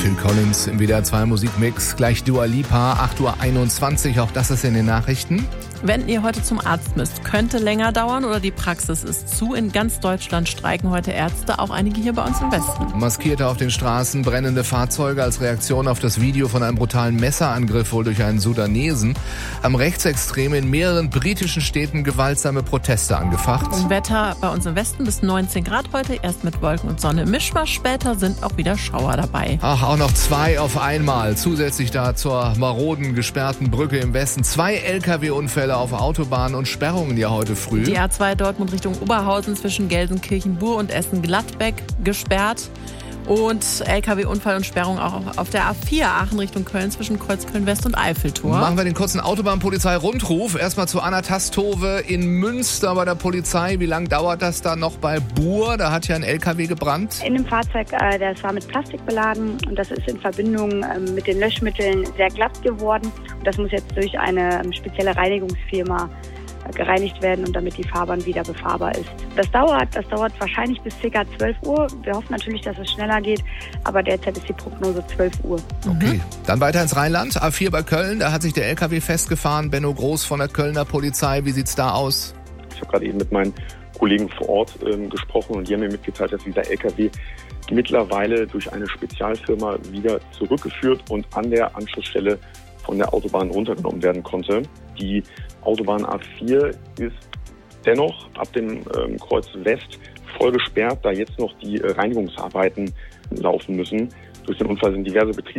Phil Collins im WDR 2 Musikmix. Gleich Dua Lipa, 8:21 Uhr, auch das ist in den Nachrichten. Wenn ihr heute zum Arzt müsst, könnte länger dauern oder die Praxis ist zu. In ganz Deutschland streiken heute Ärzte, auch einige hier bei uns im Westen. Maskierte auf den Straßen, brennende Fahrzeuge als Reaktion auf das Video von einem brutalen Messerangriff wohl durch einen Sudanesen. Haben Rechtsextreme in mehreren britischen Städten gewaltsame Proteste angefacht. Wetter bei uns im Westen bis 19 Grad heute, erst mit Wolken und Sonne im Mischmasch. Später sind auch wieder Schauer dabei. Ach, auch noch 2 auf einmal. Zusätzlich da zur maroden, gesperrten Brücke im Westen. 2 Lkw-Unfälle auf Autobahnen und Sperrungen ja heute früh. Die A2 Dortmund Richtung Oberhausen zwischen Gelsenkirchen-Bur und Essen-Gladbeck gesperrt. Und Lkw-Unfall und Sperrung auch auf der A4 Aachen Richtung Köln zwischen Kreuzköln-West und Eiffeltor. Machen wir den kurzen Autobahnpolizei-Rundruf. Erstmal zu Anna Tastove in Münster bei der Polizei. Wie lange dauert das da noch bei Bur? Da hat ja ein Lkw gebrannt. In dem Fahrzeug, das war mit Plastik beladen und das ist in Verbindung mit den Löschmitteln sehr glatt geworden. Und das muss jetzt durch eine spezielle Reinigungsfirma gereinigt werden und damit die Fahrbahn wieder befahrbar ist. Das dauert wahrscheinlich bis ca. 12 Uhr. Wir hoffen natürlich, dass es schneller geht, aber derzeit ist die Prognose 12 Uhr. Okay, dann weiter ins Rheinland. A4 bei Köln, da hat sich der LKW festgefahren. Benno Groß von der Kölner Polizei, wie sieht's da aus? Ich habe gerade eben mit meinen Kollegen vor Ort gesprochen und die haben mir mitgeteilt, dass dieser LKW mittlerweile durch eine Spezialfirma wieder zurückgeführt und an der Anschlussstelle von der Autobahn runtergenommen werden konnte. Die Autobahn A4 ist dennoch ab dem Kreuz West voll gesperrt, da jetzt noch die Reinigungsarbeiten laufen müssen. Durch den Unfall sind diverse